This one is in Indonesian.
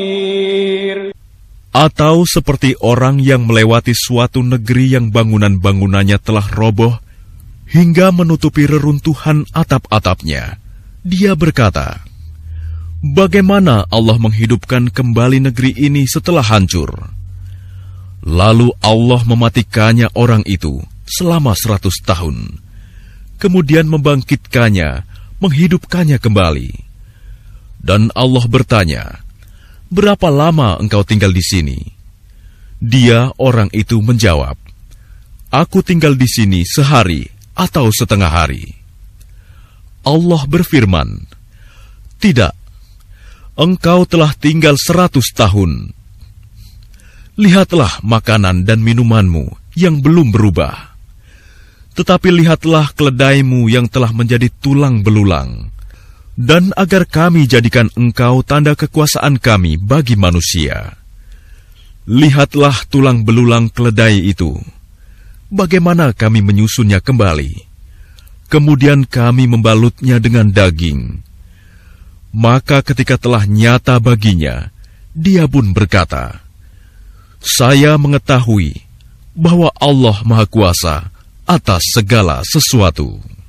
Atau seperti orang yang melewati suatu negeri yang bangunan-bangunannya telah roboh hingga menutupi reruntuhan atap-atapnya. Dia berkata, "Bagaimana Allah menghidupkan kembali negeri ini setelah hancur?" Lalu Allah mematikannya orang itu selama 100 tahun. Kemudian membangkitkannya, menghidupkannya kembali. Dan Allah bertanya, "Berapa lama engkau tinggal di sini?" Dia, orang itu, menjawab, "Aku tinggal di sini sehari atau setengah hari." Allah berfirman, "Tidak, engkau telah tinggal 100 tahun. Lihatlah makanan dan minumanmu yang belum berubah. Tetapi lihatlah keledaimu yang telah menjadi tulang belulang. Dan agar kami jadikan engkau tanda kekuasaan kami bagi manusia. Lihatlah tulang belulang keledai itu. Bagaimana kami menyusunnya kembali. Kemudian kami membalutnya dengan daging. Maka ketika telah nyata baginya, dia pun berkata, 'Saya mengetahui bahwa Allah Maha Kuasa atas segala sesuatu.'"